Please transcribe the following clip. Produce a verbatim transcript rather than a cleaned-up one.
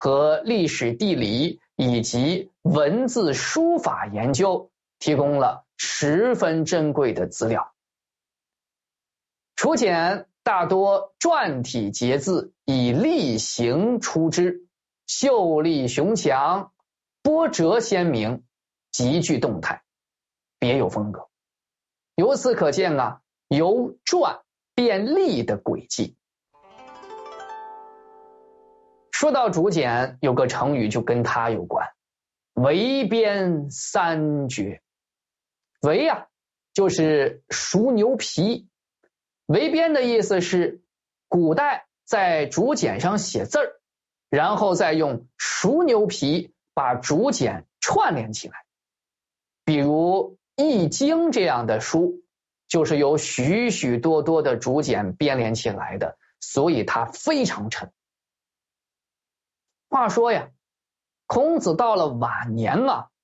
和历史地理以及文字书法研究提供了十分珍贵的资料。楚简大多篆体结字，以隶形出之，秀丽雄强，波折鲜明，极具动态，别有风格。由此可见啊，由篆变隶的轨迹。说到竹简，有个成语就跟他有关，围边三绝。围啊，就是熟牛皮。围边的意思是古代在竹简上写字儿，然后再用熟牛皮把竹简串联起来。比如《易经》这样的书，就是由许许多多的竹简编连起来的，所以它非常沉。话说呀，孔子到了晚年啊，